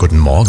Guten Morgen.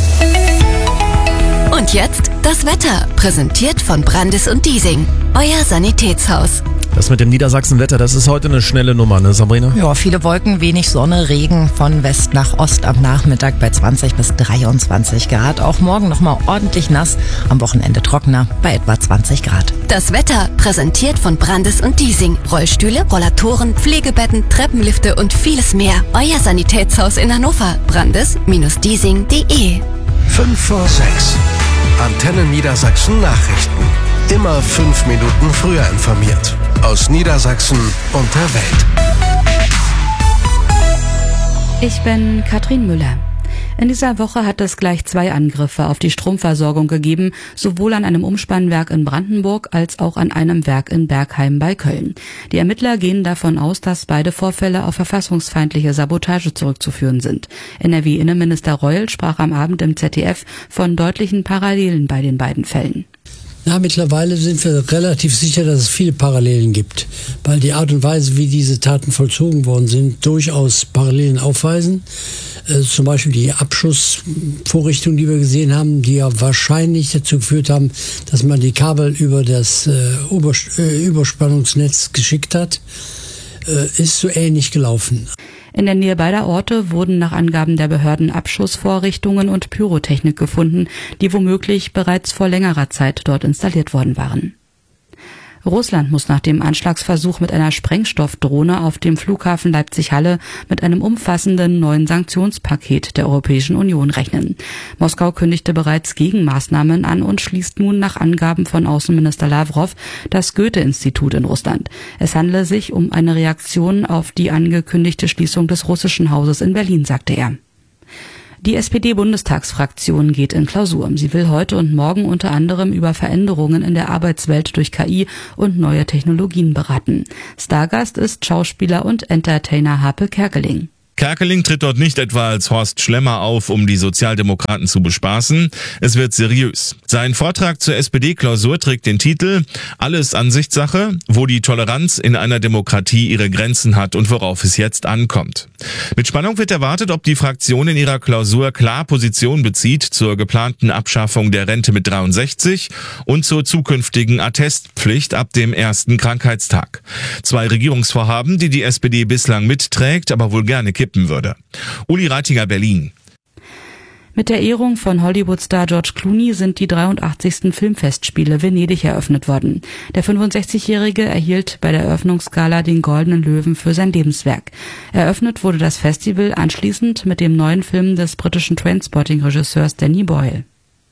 Und jetzt das Wetter, präsentiert von Brandis und Diesing, euer Sanitätshaus. Das mit dem Niedersachsenwetter, das ist heute eine schnelle Nummer, ne Sabrina? Ja, viele Wolken, wenig Sonne, Regen von West nach Ost am Nachmittag bei 20 bis 23 Grad. Auch morgen nochmal ordentlich nass, am Wochenende trockener bei etwa 20 Grad. Das Wetter, präsentiert von Brandis und Diesing. Rollstühle, Rollatoren, Pflegebetten, Treppenlifte und vieles mehr. Euer Sanitätshaus in Hannover. Brandis-diesing.de 5 vor 6. Antenne Niedersachsen Nachrichten. Immer 5 Minuten früher informiert. Aus Niedersachsen und der Welt. Ich bin Katrin Müller. In dieser Woche hat es gleich 2 Angriffe auf die Stromversorgung gegeben, sowohl an einem Umspannwerk in Brandenburg als auch an einem Werk in Bergheim bei Köln. Die Ermittler gehen davon aus, dass beide Vorfälle auf verfassungsfeindliche Sabotage zurückzuführen sind. NRW-Innenminister Reul sprach am Abend im ZDF von deutlichen Parallelen bei den beiden Fällen. Na, mittlerweile sind wir relativ sicher, dass es viele Parallelen gibt, weil die Art und Weise, wie diese Taten vollzogen worden sind, durchaus Parallelen aufweisen. Zum Beispiel die Abschussvorrichtungen, die wir gesehen haben, die ja wahrscheinlich dazu geführt haben, dass man die Kabel über das Überspannungsnetz geschickt hat, ist so ähnlich gelaufen. In der Nähe beider Orte wurden nach Angaben der Behörden Abschussvorrichtungen und Pyrotechnik gefunden, die womöglich bereits vor längerer Zeit dort installiert worden waren. Russland muss nach dem Anschlagsversuch mit einer Sprengstoffdrohne auf dem Flughafen Leipzig-Halle mit einem umfassenden neuen Sanktionspaket der Europäischen Union rechnen. Moskau kündigte bereits Gegenmaßnahmen an und schließt nun nach Angaben von Außenminister Lavrov das Goethe-Institut in Russland. Es handle sich um eine Reaktion auf die angekündigte Schließung des russischen Hauses in Berlin, sagte er. Die SPD-Bundestagsfraktion geht in Klausur. Sie will heute und morgen unter anderem über Veränderungen in der Arbeitswelt durch KI und neue Technologien beraten. Stargast ist Schauspieler und Entertainer Harpe Kerkeling. Kerkeling tritt dort nicht etwa als Horst Schlemmer auf, um die Sozialdemokraten zu bespaßen. Es wird seriös. Sein Vortrag zur SPD-Klausur trägt den Titel »Alles Ansichtssache, wo die Toleranz in einer Demokratie ihre Grenzen hat und worauf es jetzt ankommt«. Mit Spannung wird erwartet, ob die Fraktion in ihrer Klausur klar Position bezieht zur geplanten Abschaffung der Rente mit 63 und zur zukünftigen Attestpflicht ab dem ersten Krankheitstag. 2 Regierungsvorhaben, die die SPD bislang mitträgt, aber wohl gerne kippen würde. Uli Reitinger, Berlin. Mit der Ehrung von Hollywood-Star George Clooney sind die 83. Filmfestspiele Venedig eröffnet worden. Der 65-Jährige erhielt bei der Eröffnungsgala den Goldenen Löwen für sein Lebenswerk. Eröffnet wurde das Festival anschließend mit dem neuen Film des britischen Trainspotting-Regisseurs Danny Boyle.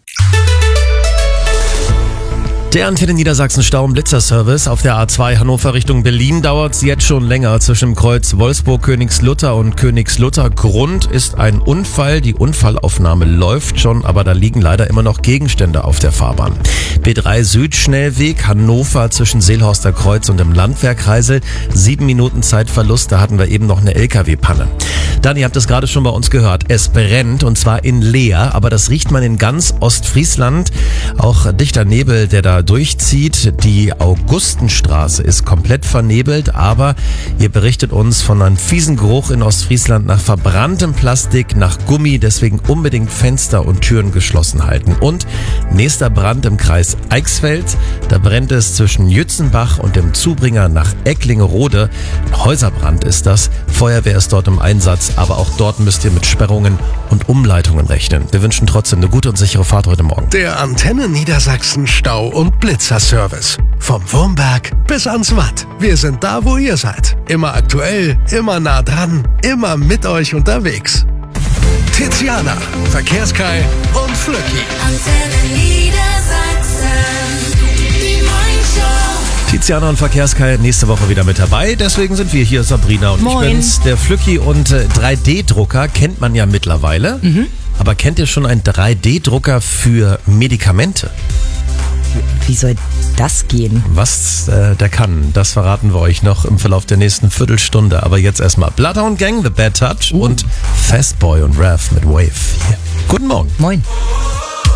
Der Antenne Niedersachsen Stau- und Blitzerservice auf der A2 Hannover Richtung Berlin dauert es jetzt schon länger. Zwischen dem Kreuz Wolfsburg-Königslutter und Königslutter Grund ist ein Unfall. Die Unfallaufnahme läuft schon, aber da liegen leider immer noch Gegenstände auf der Fahrbahn. B3 Südschnellweg Hannover zwischen Seelhorster Kreuz und dem Landwehrkreisel. 7 Minuten Zeitverlust, da hatten wir eben noch eine LKW-Panne. Dann, ihr habt es gerade schon bei uns gehört, es brennt und zwar in Leer, aber das riecht man in ganz Ostfriesland. Auch dichter Nebel, der da durchzieht. Die Augustenstraße ist komplett vernebelt, aber ihr berichtet uns von einem fiesen Geruch in Ostfriesland nach verbranntem Plastik, nach Gummi, deswegen unbedingt Fenster und Türen geschlossen halten. Und nächster Brand im Kreis Eichsfeld, da brennt es zwischen Jützenbach und dem Zubringer nach Ecklingerode. Ein Häuserbrand ist das. Feuerwehr ist dort im Einsatz, aber auch dort müsst ihr mit Sperrungen und Umleitungen rechnen. Wir wünschen trotzdem eine gute und sichere Fahrt heute Morgen. Der Antenne Niedersachsen Stau- und Blitzerservice. Vom Wurmberg bis ans Watt. Wir sind da, wo ihr seid. Immer aktuell, immer nah dran, immer mit euch unterwegs. Tiziana, Verkehrskai und Flöcki. Antenne Niedersachsen, die Morningshow. Tiziana und Verkehrskai nächste Woche wieder mit dabei. Deswegen sind wir hier, Sabrina und Moin. ich bin's, der Flöcki. Und 3D-Drucker kennt man ja mittlerweile. Aber kennt ihr schon einen 3D-Drucker für Medikamente? Wie soll das gehen? Was der kann, das verraten wir euch noch im Verlauf der nächsten Viertelstunde. Aber jetzt erstmal Bloodhound Gang, The Bad Touch und Fastboy und Raph mit Wave. Hier. Guten Morgen. Moin.